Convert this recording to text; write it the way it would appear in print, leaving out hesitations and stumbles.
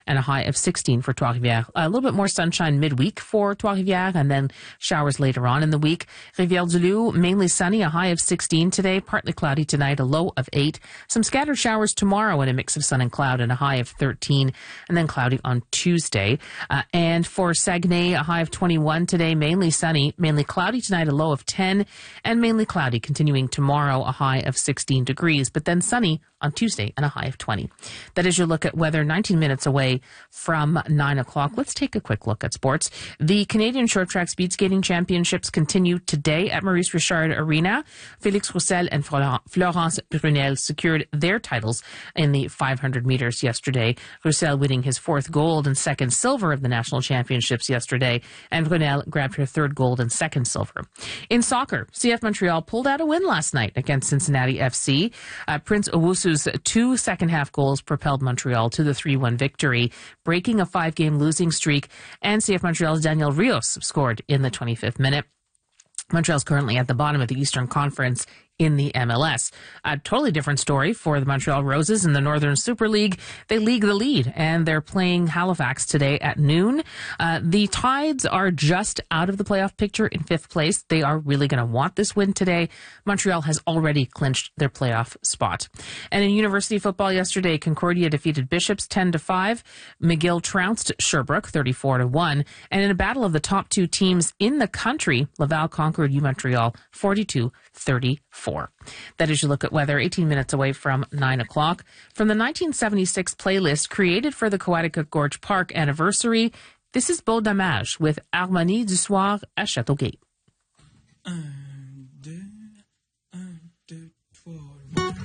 and a high of 16 for Trois-Rivières. A little bit more sunshine midweek for Trois-Rivières, and then showers later on in the week. Rivière-du-Loup, mainly sunny, a high of 16 today, partly cloudy tonight, a low of 8. Some scattered showers tomorrow and a mix of sun and cloud, and a high of 13, and then cloudy on Tuesday. And for Saguenay, a high of 21 today, mainly sunny, mainly cloudy tonight, a low of 10, and mainly cloudy continuing tomorrow, a high of 16 degrees, but then sunny on Tuesday and a high of 20. That is your look at weather 19 minutes away from 9 o'clock. Let's take a quick look at sports. The Canadian Short Track Speed Skating Championships continue today at Maurice Richard Arena. Félix Roussel and Florence Brunel secured their titles in the 500 meters yesterday. Roussel winning his 4th gold and 2nd silver of the national championships yesterday, and Brunel grabbed her 3rd gold and 2nd silver. In soccer, CF Montreal pulled out a win last night against Cincinnati FC. Prince Owusu's 2 second-half goals propelled Montreal to the 3-1 victory, breaking a 5-game losing streak, and CF Montreal's Daniel Rios scored in the 25th minute. Montreal's currently at the bottom of the Eastern Conference in the MLS. A totally different story for the Montreal Roses in the Northern Super League. They league the lead, and they're playing Halifax today at noon. The Tides are just out of the playoff picture in 5th place. They are really going to want this win today. Montreal has already clinched their playoff spot. And in university football yesterday, Concordia defeated Bishops 10-5. McGill trounced Sherbrooke 34-1. And in a battle of the top 2 teams in the country, Laval conquered U-Montreal 42-34. That is your look at weather 18 minutes away from 9 o'clock. From the 1976 playlist created for the Coaticook Gorge Park anniversary, this is Beau Dommage with Harmonie du Soir à Châteauguay.